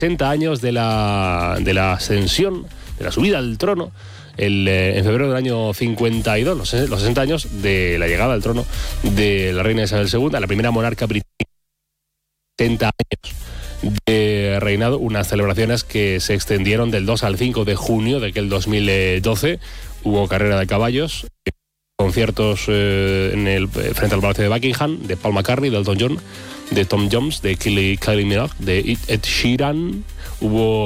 60 años de la ascensión, de la subida al trono, en febrero del año 52, los 60 años de la llegada al trono de la reina Isabel II, la primera monarca británica. 70 años de reinado, unas celebraciones que se extendieron del 2 al 5 de junio de aquel 2012. Hubo carrera de caballos, conciertos frente al Palacio de Buckingham, de Paul McCartney, de Elton John, de Tom Jones, de Kylie Minogue, de Ed Sheeran. Hubo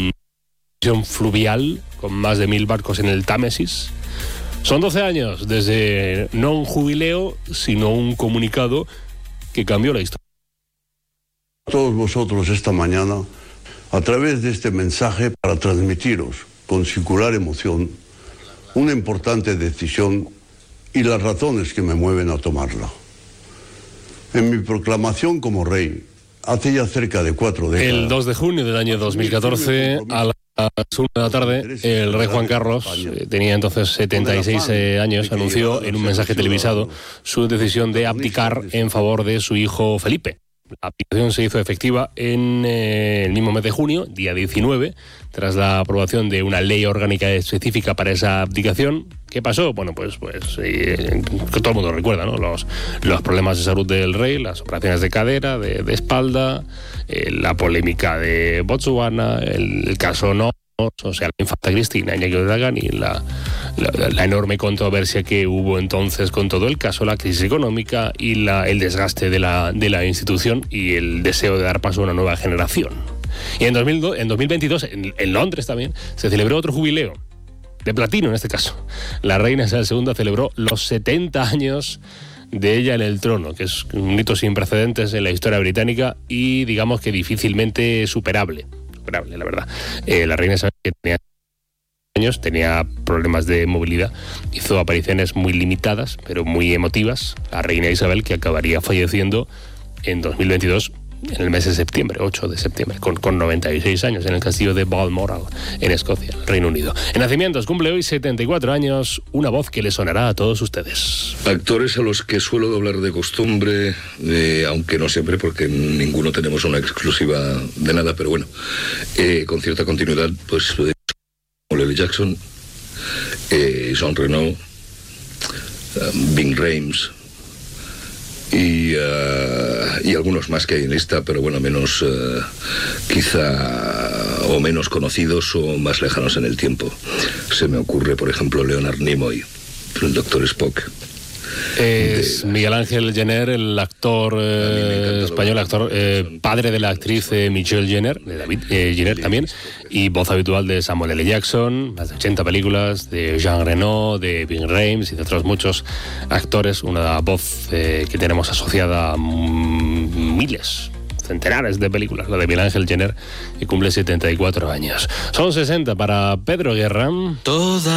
fluvial con más de 1000 barcos en el Támesis. Son 12 años desde no un jubileo, sino un comunicado que cambió la historia. A todos vosotros esta mañana, a través de este mensaje, para transmitiros con singular emoción una importante decisión y las razones que me mueven a tomarla. En mi proclamación como rey, hace ya cerca de 4 décadas... El 2 de junio del año 2014, a las 1 de la tarde, el rey Juan Carlos, tenía entonces 76 años, anunció en un mensaje televisado su decisión de abdicar en favor de su hijo Felipe. La abdicación se hizo efectiva en el mismo mes de junio, día 19, tras la aprobación de una ley orgánica específica para esa abdicación. ¿Qué pasó? Bueno, pues que todo el mundo recuerda, ¿no? Los problemas de salud del rey, las operaciones de cadera, de espalda, la polémica de Botswana, el caso no, o sea, la infanta Cristina, Iñaki Urdangarin, y la enorme controversia que hubo entonces con todo el caso, la crisis económica y el desgaste de la institución y el deseo de dar paso a una nueva generación. Y en 2022, en Londres también, se celebró otro jubileo, de platino en este caso. La reina Isabel II celebró los 70 años de ella en el trono, que es un hito sin precedentes en la historia británica y digamos que difícilmente superable, la verdad. La reina Isabel, que tenía problemas de movilidad, hizo apariciones muy limitadas, pero muy emotivas. La reina Isabel, que acabaría falleciendo en 2022, en el mes de septiembre, 8 de septiembre, con 96 años, en el castillo de Balmoral, en Escocia, Reino Unido. En nacimientos cumple hoy 74 años, una voz que le sonará a todos ustedes. Actores a los que suelo doblar de costumbre, aunque no siempre, porque ninguno tenemos una exclusiva de nada, pero bueno, con cierta continuidad, pues Lily Jackson, Jean Reno, Ving Rhames y algunos más que hay en lista, pero bueno, menos quizá o menos conocidos o más lejanos en el tiempo. Se me ocurre, por ejemplo, Leonard Nimoy, el Dr. Spock. Es Miguel Ángel Jenner, el actor español, padre de la actriz Michelle Jenner, de David Jenner también, y voz habitual de Samuel L. Jackson, más de 80 películas, de Jean Reno, de Ving Rhames y de otros muchos actores. Una voz que tenemos asociada a miles, centenares de películas, la de Miguel Ángel Jenner, que cumple 74 años. Son 60 para Pedro Guerra.